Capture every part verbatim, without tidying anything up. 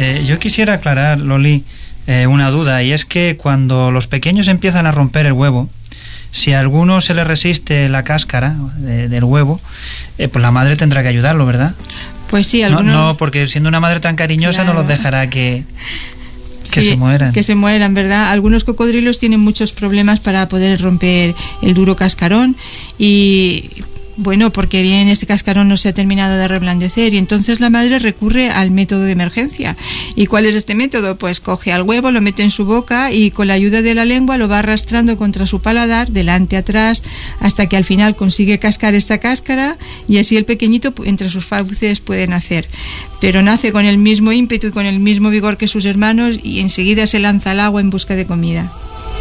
Eh, yo quisiera aclarar, Loli, eh, una duda, y es que cuando los pequeños empiezan a romper el huevo, si a alguno se le resiste la cáscara de, del huevo, eh, pues la madre tendrá que ayudarlo, ¿verdad? Pues sí, algunos... No, no, porque siendo una madre tan cariñosa, claro, no los dejará que... Que sí, se mueran. Que se mueran, ¿verdad? Algunos cocodrilos tienen muchos problemas para poder romper el duro cascarón y... Bueno, porque bien este cascarón no se ha terminado de reblandecer y entonces la madre recurre al método de emergencia. ¿Y cuál es este método? Pues coge al huevo, lo mete en su boca y con la ayuda de la lengua lo va arrastrando contra su paladar, delante, atrás, hasta que al final consigue cascar esta cáscara y así el pequeñito entre sus fauces puede nacer. Pero nace con el mismo ímpetu y con el mismo vigor que sus hermanos y enseguida se lanza al agua en busca de comida.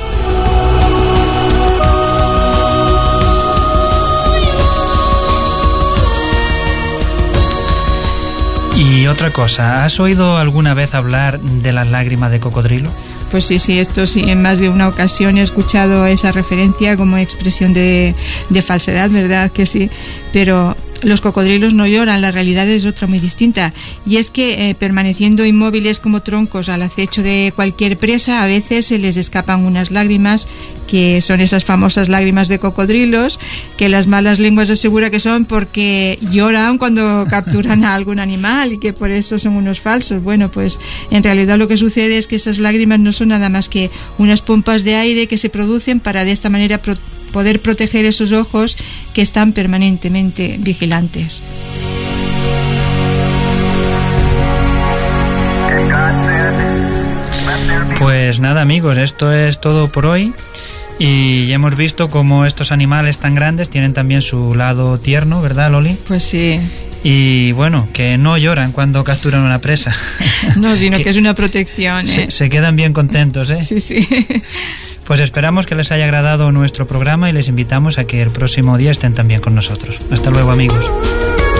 Y otra cosa, ¿has oído alguna vez hablar de las lágrimas de cocodrilo? Pues sí, sí, esto sí, en más de una ocasión he escuchado esa referencia como expresión de, de falsedad, ¿verdad? Que sí, pero los cocodrilos no lloran, la realidad es otra muy distinta. Y es que eh, permaneciendo inmóviles como troncos al acecho de cualquier presa, a veces se les escapan unas lágrimas, que son esas famosas lágrimas de cocodrilos, que las malas lenguas aseguran que son porque lloran cuando capturan a algún animal y que por eso son unos falsos. Bueno, pues en realidad lo que sucede es que esas lágrimas no son nada más que unas pompas de aire que se producen para de esta manera pro- poder proteger esos ojos que están permanentemente vigilantes. Pues nada, amigos, esto es todo por hoy. Y hemos visto cómo estos animales tan grandes tienen también su lado tierno, ¿verdad, Loli? Pues sí. Y bueno, que no lloran cuando capturan una presa. No, sino que, que es una protección, ¿eh? Se, se quedan bien contentos, ¿eh? Sí, sí. Pues esperamos que les haya agradado nuestro programa y les invitamos a que el próximo día estén también con nosotros. Hasta luego, amigos.